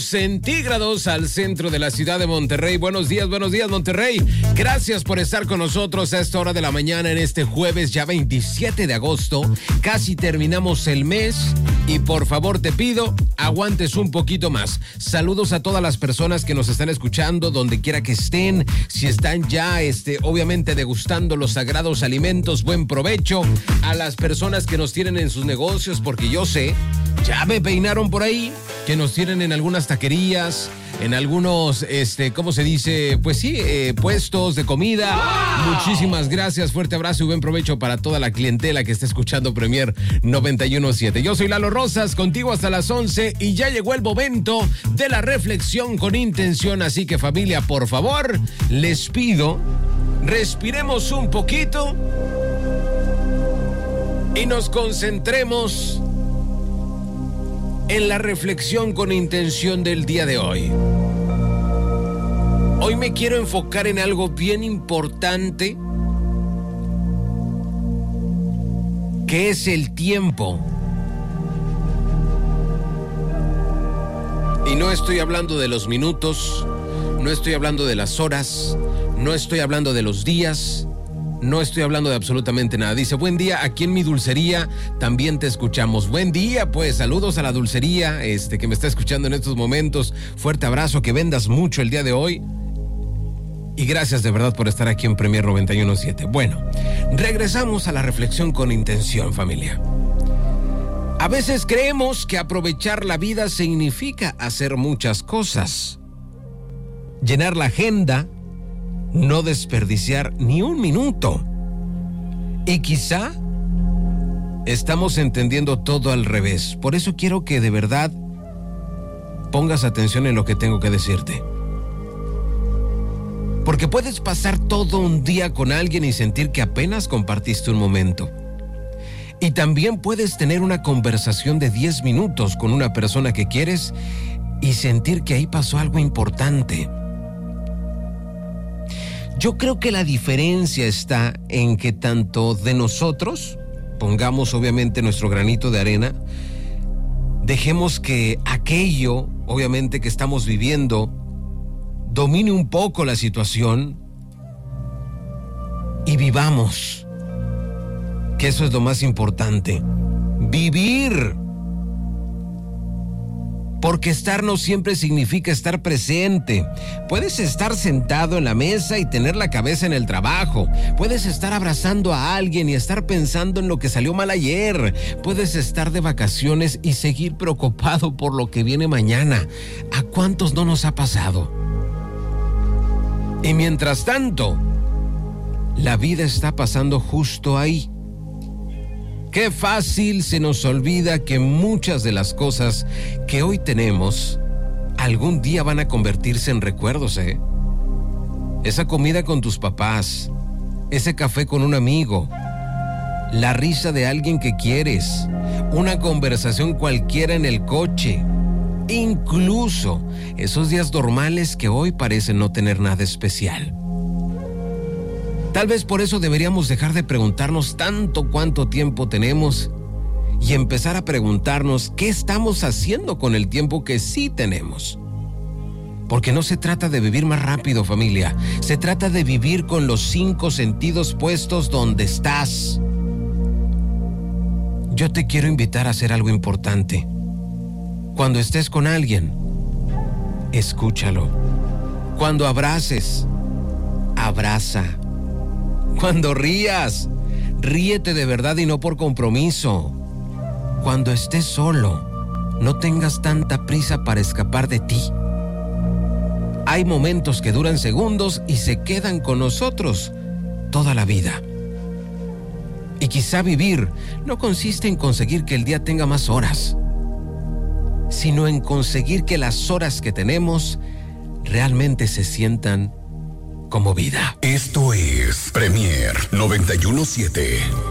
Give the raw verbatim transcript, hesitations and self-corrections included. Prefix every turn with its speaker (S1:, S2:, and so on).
S1: Centígrados al centro de la ciudad de Monterrey. Buenos días, buenos días, Monterrey. Gracias por estar con nosotros a esta hora de la mañana en este jueves ya veintisiete de agosto. Casi terminamos el mes y por favor te pido, aguantes un poquito más. Saludos a todas las personas que nos están escuchando, donde quiera que estén. Si están ya, este, obviamente degustando los sagrados alimentos, buen provecho. A las personas que nos tienen en sus negocios, porque yo sé, ya me peinaron por ahí, que nos tienen en algunas taquerías, en algunos, este, ¿cómo se dice? Pues sí, eh, puestos de comida. ¡Wow! Muchísimas gracias, fuerte abrazo y buen provecho para toda la clientela que está escuchando Premier noventa y uno punto siete. Yo soy Lalo Rosas, contigo hasta las once y ya llegó el momento de la reflexión con intención. Así que familia, por favor, les pido, respiremos un poquito y nos concentremos en la reflexión con intención del día de hoy. Hoy me quiero enfocar en algo bien importante, que es el tiempo. Y no estoy hablando de los minutos, no estoy hablando de las horas, no estoy hablando de los días, no estoy hablando de absolutamente nada. Dice, buen día, aquí en mi dulcería también te escuchamos. Buen día, pues, saludos a la dulcería este, que me está escuchando en estos momentos. Fuerte abrazo, que vendas mucho el día de hoy. Y gracias de verdad por estar aquí en Premier noventa y uno punto siete. Bueno, regresamos a la reflexión con intención, familia. A veces creemos que aprovechar la vida significa hacer muchas cosas. Llenar la agenda, no desperdiciar ni un minuto. Y quizá estamos entendiendo todo al revés. Por eso quiero que de verdad pongas atención en lo que tengo que decirte. Porque puedes pasar todo un día con alguien y sentir que apenas compartiste un momento. Y también puedes tener una conversación de diez minutos con una persona que quieres y sentir que ahí pasó algo importante. Yo creo que la diferencia está en que tanto de nosotros, pongamos obviamente nuestro granito de arena, dejemos que aquello, obviamente que estamos viviendo, domine un poco la situación y vivamos, que eso es lo más importante, vivir. Porque estar no siempre significa estar presente. Puedes estar sentado en la mesa y tener la cabeza en el trabajo. Puedes estar abrazando a alguien y estar pensando en lo que salió mal ayer. Puedes estar de vacaciones y seguir preocupado por lo que viene mañana. ¿A cuántos no nos ha pasado? Y mientras tanto, la vida está pasando justo ahí. Qué fácil se nos olvida que muchas de las cosas que hoy tenemos algún día van a convertirse en recuerdos, ¿eh? Esa comida con tus papás, ese café con un amigo, la risa de alguien que quieres, una conversación cualquiera en el coche, incluso esos días normales que hoy parecen no tener nada especial. Tal vez por eso deberíamos dejar de preguntarnos tanto cuánto tiempo tenemos y empezar a preguntarnos qué estamos haciendo con el tiempo que sí tenemos. Porque no se trata de vivir más rápido, familia. Se trata de vivir con los cinco sentidos puestos donde estás. Yo te quiero invitar a hacer algo importante. Cuando estés con alguien, escúchalo. Cuando abraces, abraza. Cuando rías, ríete de verdad y no por compromiso. Cuando estés solo, no tengas tanta prisa para escapar de ti. Hay momentos que duran segundos y se quedan con nosotros toda la vida. Y quizá vivir no consiste en conseguir que el día tenga más horas, sino en conseguir que las horas que tenemos realmente se sientan como vida.
S2: Esto es Premier noventa y uno punto siete.